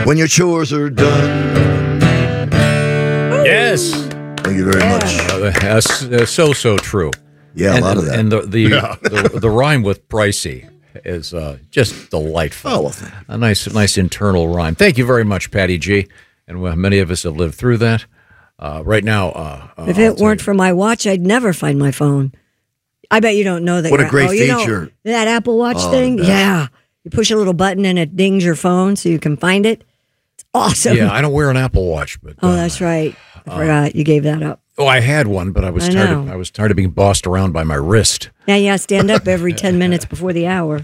When your chores are done. Yes. Thank you very much. That's so true. Yeah, a lot of that. And the rhyme with pricey is just delightful. Oh, well, thank you. A nice internal rhyme. Thank you very much, Patty G. And many of us have lived through that. Right now, if it weren't for my watch, I'd never find my phone. I bet you don't know that. What a great feature. That Apple Watch thing? Yeah. You push a little button and it dings your phone so you can find it. It's awesome. Yeah, I don't wear an Apple Watch, but that's right. I forgot you gave that up. Oh, I had one, but I was tired of being bossed around by my wrist. Yeah, stand up every 10 minutes before the hour.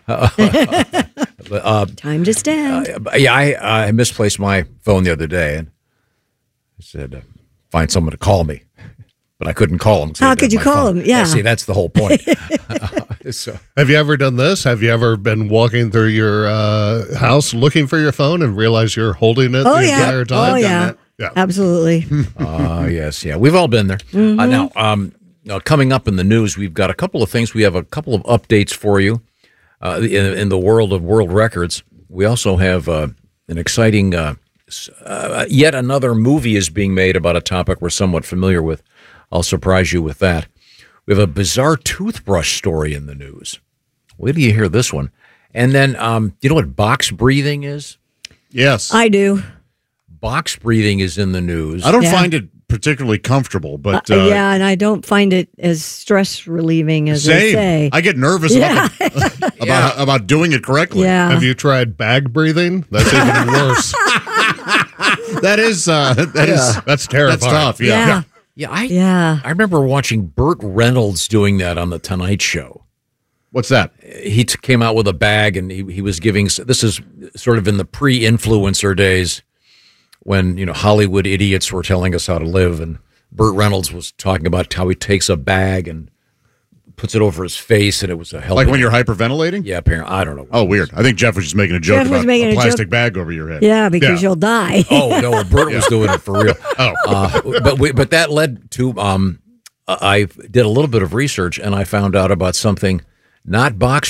Time to stand. I misplaced my phone the other day, and I said, find someone to call me. But I couldn't call him. How could you call him? Yeah. See, that's the whole point. Have you ever done this? Have you ever been walking through your house looking for your phone and realize you're holding it the entire time? Oh, yeah. Absolutely. Yes. We've all been there. Mm-hmm. Now, coming up in the news, we've got a couple of things. We have a couple of updates for you in the world of world records. We also have an exciting, yet another movie is being made about a topic we're somewhat familiar with. I'll surprise you with that. We have a bizarre toothbrush story in the news. Wait till you hear this one. And then, you know what box breathing is? Yes. I do. Box breathing is in the news. I don't find it particularly comfortable, but... and I don't find it as stress relieving as they say. I get nervous about doing it correctly. Yeah. Have you tried bag breathing? That's even worse. That's terrifying. That's tough, I remember watching Burt Reynolds doing that on The Tonight Show. What's that? He came out with a bag, and he was giving... This is sort of in the pre-influencer days when, Hollywood idiots were telling us how to live, and Burt Reynolds was talking about how he takes a bag and puts it over his face, and it was a help. Like when you're hyperventilating? Yeah, apparently. I don't know. Oh, weird. I think Jeff was just making a joke about a plastic bag over your head. Yeah, because you'll die. Oh, no, Burt was doing it for real. But that led to, I did a little bit of research, and I found out about something, not box